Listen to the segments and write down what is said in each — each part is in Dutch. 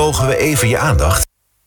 mogen we even je aandacht?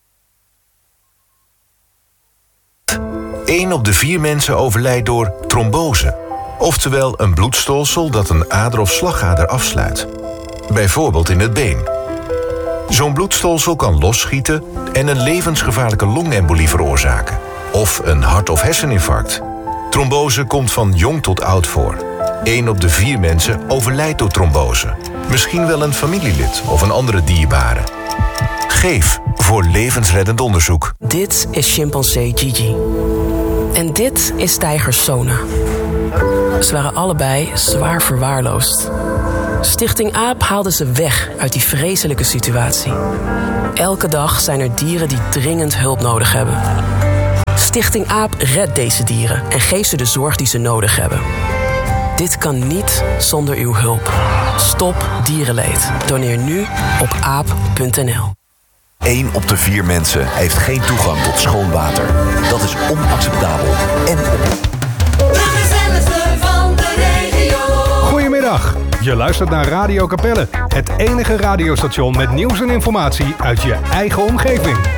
1 op de 4 mensen overlijdt door trombose. Oftewel een bloedstolsel dat een ader of slagader afsluit. Bijvoorbeeld in het been. Zo'n bloedstolsel kan losschieten en een levensgevaarlijke longembolie veroorzaken. Of een hart- of herseninfarct. Trombose komt van jong tot oud voor. 1 op de 4 mensen overlijdt door trombose. Misschien wel een familielid of een andere dierbare. Geef voor levensreddend onderzoek. Dit is chimpansee Gigi. En dit is tijger Sona. Ze waren allebei zwaar verwaarloosd. Stichting AAP haalde ze weg uit die vreselijke situatie. Elke dag zijn er dieren die dringend hulp nodig hebben. Stichting AAP redt deze dieren en geeft ze de zorg die ze nodig hebben. Dit kan niet zonder uw hulp. Stop dierenleed. Doneer nu op aap.nl. 1 op de 4 mensen heeft geen toegang tot schoon water. Dat is onacceptabel en De gezelligste van de regio. Goedemiddag, je luistert naar Radio Capelle. Het enige radiostation met nieuws en informatie uit je eigen omgeving. 105.3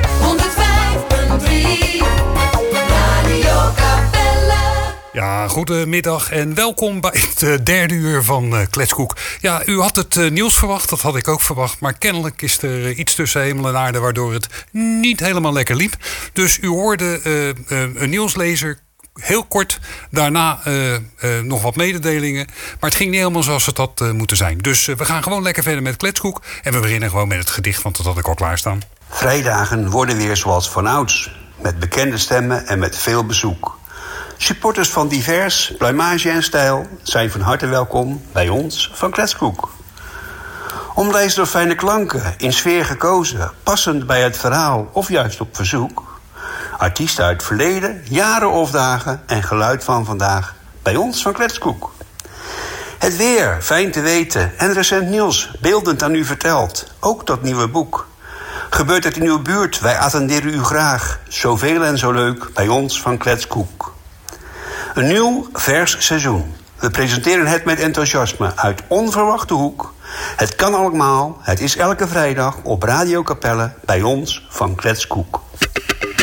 Radio Capelle. Ja, goedemiddag en welkom bij het derde uur van Kletskoek. Ja, u had het nieuws verwacht, dat had ik ook verwacht. Maar kennelijk is er iets tussen hemel en aarde waardoor het niet helemaal lekker liep. Dus u hoorde een nieuwslezer. Heel kort, daarna nog wat mededelingen. Maar het ging niet helemaal zoals het had moeten zijn. Dus we gaan gewoon lekker verder met Kletskoek. En we beginnen gewoon met het gedicht, want dat had ik al klaarstaan. Vrijdagen worden weer zoals vanouds. Met bekende stemmen en met veel bezoek. Supporters van divers, pluimage en stijl zijn van harte welkom bij ons van Kletskoek. Omlijst door fijne klanken, in sfeer gekozen, passend bij het verhaal of juist op verzoek. Artiesten uit het verleden, jaren of dagen en geluid van vandaag bij ons van Kletskoek. Het weer, fijn te weten en recent nieuws, beeldend aan u verteld. Ook dat nieuwe boek. Gebeurt het in uw buurt, wij attenderen u graag. Zoveel en zo leuk bij ons van Kletskoek. Een nieuw, vers seizoen. We presenteren het met enthousiasme uit onverwachte hoek. Het kan allemaal, het is elke vrijdag op Radio Capelle bij ons van Kletskoek.